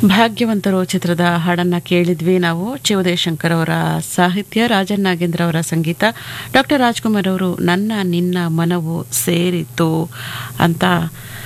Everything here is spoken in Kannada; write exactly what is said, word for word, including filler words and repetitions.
ಭಾಗ್ಯವಂತರು ಚಿತ್ರದ ಹಾಡನ್ನ ಕೇಳಿದ್ವಿ ನಾವು. ಚಿ ಉದಯಶಂಕರ್ ಅವರ ಸಾಹಿತ್ಯ, ರಾಜನ್ ನಾಗೇಂದ್ರ ಅವರ ಸಂಗೀತ, ಡಾಕ್ಟರ್ ರಾಜ್ಕುಮಾರ್ ಅವರು ನನ್ನ ನಿನ್ನ ಮನವು ಸೇರಿತು ಅಂತ